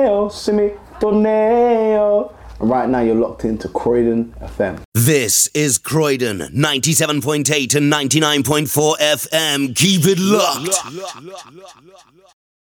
Simi Torneo. And right now you're locked into Croydon FM. This is Croydon 97.8 and 99.4 FM. Keep it locked.